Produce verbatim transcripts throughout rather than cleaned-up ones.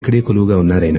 ఇక్కడే కొలువుగా ఉన్నారాయన.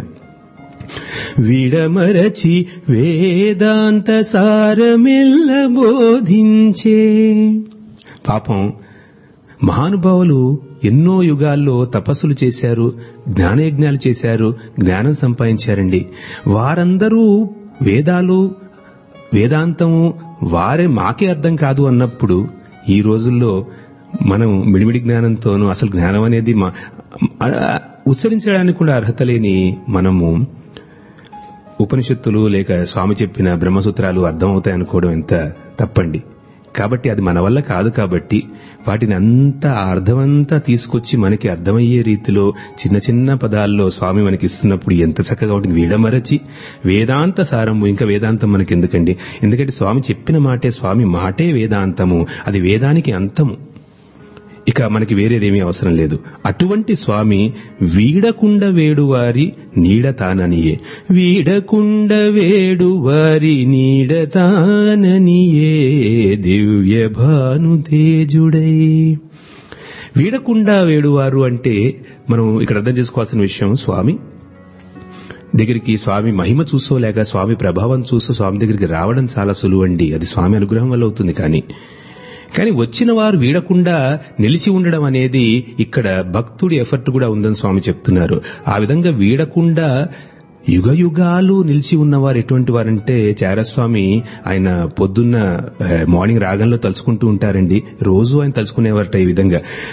విడమరచి వేదాంత సారమెల్ల బోధించే. పాపం మహానుభావులు ఎన్నో యుగాల్లో తపస్సులు చేశారు, జ్ఞానయజ్ఞాలు చేశారు, జ్ఞానం సంపాదించారండి. వారందరూ వేదాలు వేదాంతము వారే మాకే అర్థం కాదు అన్నప్పుడు ఈ రోజుల్లో మనం మిడిమిడి జ్ఞానంతోనూ అసలు జ్ఞానం అనేది ఉచ్చరించడానికి కూడా అర్హత లేని మనము ఉపనిషత్తులు లేక స్వామి చెప్పిన బ్రహ్మసూత్రాలు అర్థమవుతాయి అనుకోవడం ఎంత తప్పండి. కాబట్టి అది మన వల్ల కాదు. కాబట్టి వాటిని అంతా అర్థమంతా తీసుకొచ్చి మనకి అర్థమయ్యే రీతిలో చిన్న చిన్న పదాల్లో స్వామి మనకి ఇస్తున్నప్పుడు ఎంత చక్కగా ఉంటుంది. వీడమరచి వేదాంత సారము. ఇంకా వేదాంతం మనకి ఎందుకండి? ఎందుకంటే స్వామి చెప్పిన మాటే, స్వామి మాటే వేదాంతము. అది వేదానికి అంతము. ఇక మనకి వేరేదేమీ అవసరం లేదు. అటువంటి స్వామి వీడకుండ వేడువారి నీడతాననియే. వీడకుండ వేడువారి నీడతాననియే దివ్య భానుతేజుడై. వీడకుండా వేడువారు అంటే మనం ఇక్కడ అర్థం చేసుకోవాల్సిన విషయం, స్వామి దగ్గరికి స్వామి మహిమ చూసో లేక స్వామి ప్రభావం చూసో స్వామి దగ్గరికి రావడం చాలా సులువండి. అది స్వామి అనుగ్రహం వల్ల అవుతుంది. కానీ కానీ వచ్చిన వారు వీడకుండా నిలిచి ఉండడం అనేది ఇక్కడ భక్తుడి ఎఫర్ట్ కూడా ఉందని స్వామి చెప్తున్నారు. ఆ విధంగా వీడకుండా యుగ యుగాలు నిలిచి ఉన్నవారు ఎటువంటి వారంటే చారస్వామి ఆయన పొద్దున్న మార్నింగ్ రాగంలో తలుచుకుంటూ ఉంటారండి. రోజు ఆయన తలుచుకునేవారట ఈ విధంగా.